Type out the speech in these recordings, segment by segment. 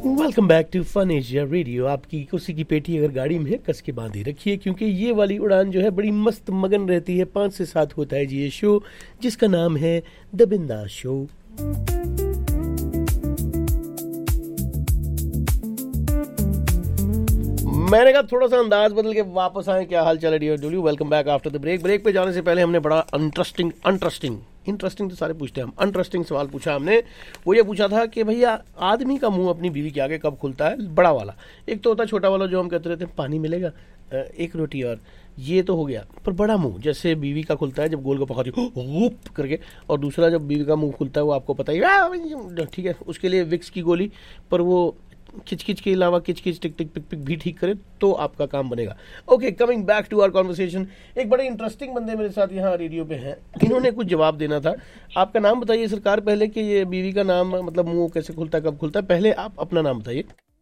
Welcome back to fun Asia radio. आपकी कुर्सी की पेटी अगर गाड़ी में है कस के बांधे रखिए, क्योंकि ये वाली उड़ान जो है बड़ी मस्त मगन रहती है। 5 से 7 होता है जी ये शो, जिसका नाम है द बिंदास शो। मैंने कहा थोड़ा सा अंदाज बदल के वापस आए। क्या हाल चाल है dear W? Welcome back after the break. Break पे जाने से पहले हमने बड़ा इंटरेस्टिंग तो सारे पूछते हैं हम, अनट्रस्टिंग सवाल पूछा हमने। वो ये पूछा था कि भैया आदमी का मुंह अपनी बीवी के आगे कब खुलता है? बड़ा वाला। एक तो होता है छोटा वाला जो हम कहते रहते हैं पानी मिलेगा, एक रोटी और, ये तो हो गया। पर बड़ा मुंह जैसे बीवी का खुलता है जब गोलगप्पा खाती है करके, और दूसरा जब बीवी का मुंह खुलता है वो आपको पता ही, ठीक है, उसके लिए विक्स की गोली, पर वो किचकिच के अलावा किचकिच टिक टिक पिक पिक भी ठीक करे तो आपका काम बनेगा। Okay, coming back to our conversation. एक बड़े इंटरेस्टिंग बंदे मेरे साथ यहाँ रेडियो पे हैं, इन्होंने कुछ जवाब देना था। आपका नाम बताइए सरकार पहले, कि ये बीवी का नाम मतलब मुंह कैसे खुलता है, कब खुलता है? पहले आप अपना नाम बताइए।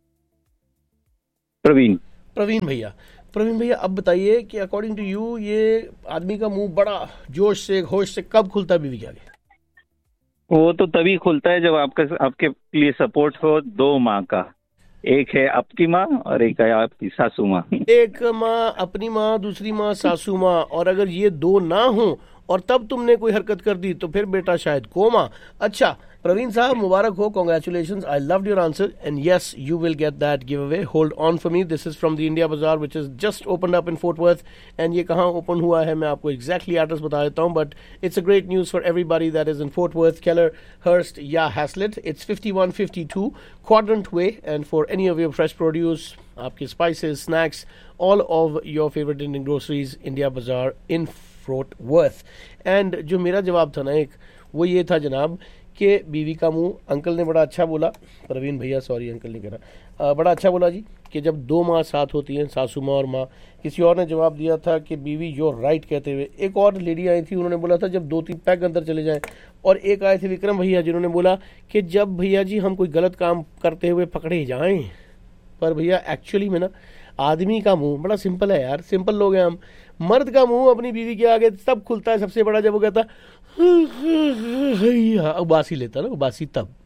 प्रवीण भैया अब बताइए कि अकॉर्डिंग टू यू ये आदमी का मुंह बड़ा जोश से होश से कब खुलता है बीवी के आगे? वो तो तभी खुलता है जब आपके लिए सपोर्ट हो 2 माँ का। एक है आपकी माँ और एक है आपकी सासू माँ। एक माँ अपनी माँ, दूसरी माँ सासू माँ, और अगर ये 2 ना हो और तब तुमने कोई हरकत कर दी तो फिर बेटा शायद कोमा। अच्छा प्रवीण साहब, मुबारक हो, congratulations, I loved your answer and yes you will get that give away. Hold on for me, this is from the India बाजार which is just opened up in fort worth. And ये कहाँ open हुआ है मैं आपको exactly address बता देता हूँ, but it's a great news for everybody that is in fort worth, Keller, Hearst या हैसलेट। It's 5152 quadrant way, and for any of your fresh produce, आपके spices, snacks, all of your favourite Indian groceries, India बाजार इन fort worth. And जो मेरा जवाब था ना एक, वो ये था जनाब कि बीवी का मुंह, अंकल ने बड़ा अच्छा बोला, प्रवीण भैया सॉरी अंकल नहीं कह रहा, बड़ा अच्छा बोला जी कि जब 2 माँ साथ होती हैं, सासू माँ और माँ। किसी और ने जवाब दिया था कि बीवी योर राइट कहते हुए। एक और लेडी आई थी, उन्होंने बोला था जब 2-3 पैग अंदर चले जाएं। और एक आए थे विक्रम भैया, जिन्होंने बोला कि जब भैया जी हम कोई गलत काम करते हुए पकड़े जाएं। पर भैया एक्चुअली में ना आदमी का मुंह बड़ा सिंपल है यार, सिंपल लोग हैं हम। मर्द का मुंह अपनी बीवी के आगे तब खुलता है सबसे बड़ा जब वो कहता उबासी लेता ना, उबासी तब।